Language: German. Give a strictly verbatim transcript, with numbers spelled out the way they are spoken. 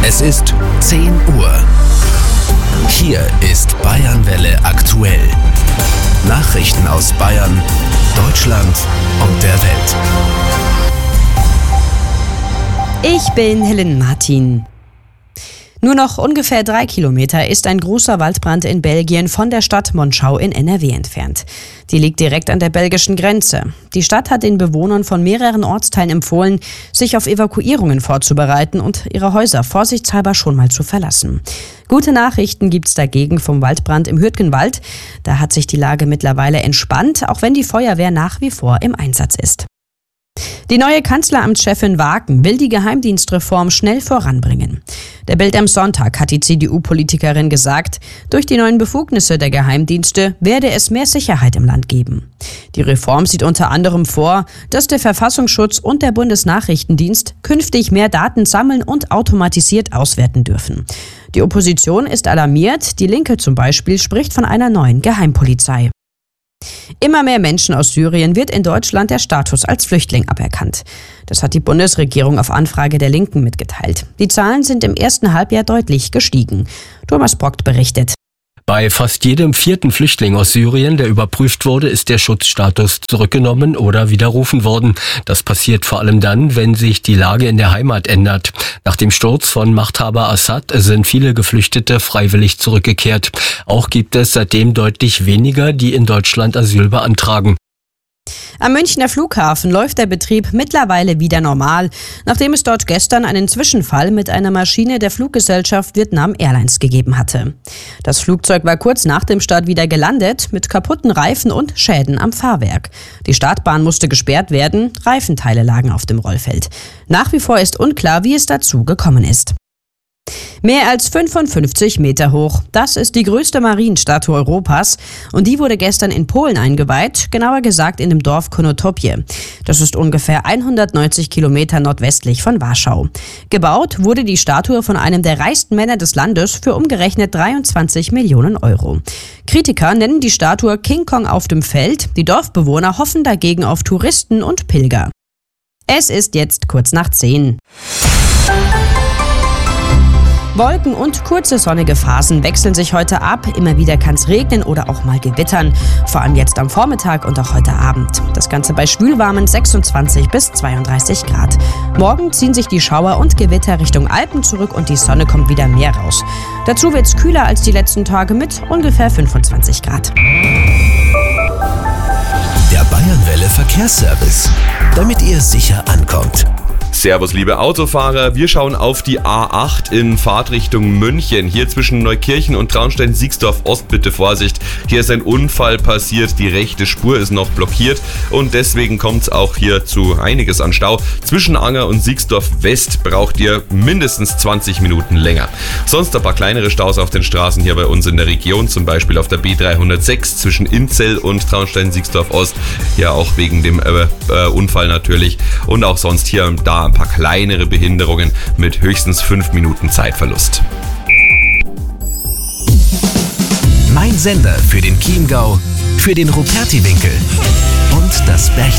Es ist zehn Uhr. Hier ist Bayernwelle aktuell. Nachrichten aus Bayern, Deutschland und der Welt. Ich bin Helen Martin. Nur noch ungefähr drei Kilometer ist ein großer Waldbrand in Belgien von der Stadt Monschau in N R W entfernt. Die liegt direkt an der belgischen Grenze. Die Stadt hat den Bewohnern von mehreren Ortsteilen empfohlen, sich auf Evakuierungen vorzubereiten und ihre Häuser vorsichtshalber schon mal zu verlassen. Gute Nachrichten gibt's dagegen vom Waldbrand im Hürtgenwald. Da hat sich die Lage mittlerweile entspannt, auch wenn die Feuerwehr nach wie vor im Einsatz ist. Die neue Kanzleramtschefin Waken will die Geheimdienstreform schnell voranbringen. Der Bild am Sonntag hat die C D U-Politikerin gesagt, durch die neuen Befugnisse der Geheimdienste werde es mehr Sicherheit im Land geben. Die Reform sieht unter anderem vor, dass der Verfassungsschutz und der Bundesnachrichtendienst künftig mehr Daten sammeln und automatisiert auswerten dürfen. Die Opposition ist alarmiert, die Linke zum Beispiel spricht von einer neuen Geheimpolizei. Immer mehr Menschen aus Syrien wird in Deutschland der Status als Flüchtling aberkannt. Das hat die Bundesregierung auf Anfrage der Linken mitgeteilt. Die Zahlen sind im ersten Halbjahr deutlich gestiegen. Thomas Brockt berichtet. Bei fast jedem vierten Flüchtling aus Syrien, der überprüft wurde, ist der Schutzstatus zurückgenommen oder widerrufen worden. Das passiert vor allem dann, wenn sich die Lage in der Heimat ändert. Nach dem Sturz von Machthaber Assad sind viele Geflüchtete freiwillig zurückgekehrt. Auch gibt es seitdem deutlich weniger, die in Deutschland Asyl beantragen. Am Münchner Flughafen läuft der Betrieb mittlerweile wieder normal, nachdem es dort gestern einen Zwischenfall mit einer Maschine der Fluggesellschaft Vietnam Airlines gegeben hatte. Das Flugzeug war kurz nach dem Start wieder gelandet, mit kaputten Reifen und Schäden am Fahrwerk. Die Startbahn musste gesperrt werden, Reifenteile lagen auf dem Rollfeld. Nach wie vor ist unklar, wie es dazu gekommen ist. Mehr als fünfundfünfzig Meter hoch. Das ist die größte Marienstatue Europas und die wurde gestern in Polen eingeweiht, genauer gesagt in dem Dorf Konotopie. Das ist ungefähr hundertneunzig Kilometer nordwestlich von Warschau. Gebaut wurde die Statue von einem der reichsten Männer des Landes für umgerechnet dreiundzwanzig Millionen Euro. Kritiker nennen die Statue King Kong auf dem Feld, die Dorfbewohner hoffen dagegen auf Touristen und Pilger. Es ist jetzt kurz nach zehn. Wolken und kurze sonnige Phasen wechseln sich heute ab. Immer wieder kann es regnen oder auch mal gewittern. Vor allem jetzt am Vormittag und auch heute Abend. Das Ganze bei schwülwarmen sechsundzwanzig bis zweiunddreißig Grad. Morgen ziehen sich die Schauer und Gewitter Richtung Alpen zurück und die Sonne kommt wieder mehr raus. Dazu wird es kühler als die letzten Tage mit ungefähr fünfundzwanzig Grad. Der Bayernwelle Verkehrsservice, damit ihr sicher ankommt. Servus, liebe Autofahrer. Wir schauen auf die A acht in Fahrtrichtung München. Hier zwischen Neukirchen und Traunstein-Siegsdorf Ost bitte Vorsicht. Hier ist ein Unfall passiert. Die rechte Spur ist noch blockiert und deswegen kommt es auch hier zu einiges an Stau. Zwischen Anger und Siegsdorf West braucht ihr mindestens zwanzig Minuten länger. Sonst ein paar kleinere Staus auf den Straßen hier bei uns in der Region. Zum Beispiel auf der B dreihundertsechs zwischen Inzell und Traunstein-Siegsdorf Ost. Hier auch wegen dem äh, äh, Unfall natürlich. Und auch sonst hier und da ein paar kleinere Behinderungen mit höchstens fünf Minuten Zeitverlust. Mein Sender für den Chiemgau, für den Rupertiwinkel und das Berchtesgaden.